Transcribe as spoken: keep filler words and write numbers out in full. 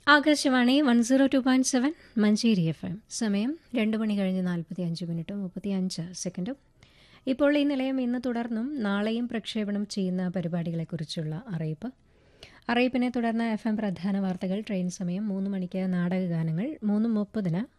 Akashvani one zero two point seven Manjeri F M. സമയം രണ്ട് മണി കഴിഞ്ഞ് നാൽപ്പത്തി അഞ്ച് മിനിറ്റും മുപ്പത്തി അഞ്ച് സെക്കൻഡും. ഇപ്പോൾ ഈ നിലയം ഇന്ന് തുടർന്നും നാളെയും പ്രക്ഷേപണം ചെയ്യുന്ന പരിപാടികളെക്കുറിച്ചുള്ള അറിയിപ്പ്. അറിയിപ്പിനെ തുടർന്ന് എഫ് എം പ്രധാന വാർത്തകൾ, ട്രെയിൻ സമയം, മൂന്ന് മണിക്ക് നാടകഗാനങ്ങൾ, മൂന്ന് മുപ്പതിന്